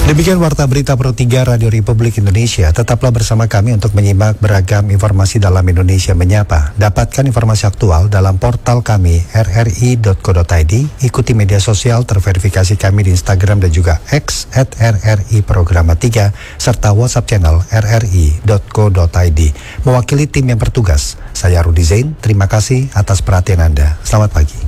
Demikian Warta Berita Pro 3 Radio Republik Indonesia. Tetaplah bersama kami untuk menyimak beragam informasi dalam Indonesia Menyapa. Dapatkan informasi aktual dalam portal kami rri.co.id. Ikuti media sosial terverifikasi kami di Instagram dan juga X @RRI Programa 3 serta WhatsApp channel rri.co.id. Mewakili tim yang bertugas, saya Rudi Zain. Terima kasih atas perhatian Anda. Selamat pagi.